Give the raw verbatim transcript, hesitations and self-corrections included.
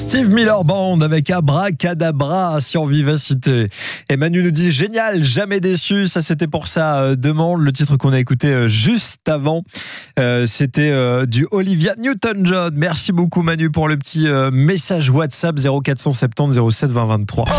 Steve Miller Band avec Abracadabra sur Vivacité. Et Manu nous dit génial, jamais déçu. Ça, c'était pour sa euh, demande. Le titre qu'on a écouté euh, juste avant, euh, c'était euh, du Olivia Newton-John. Merci beaucoup Manu pour le petit euh, message WhatsApp zéro quatre cent soixante-dix zéro sept vingt vingt-trois.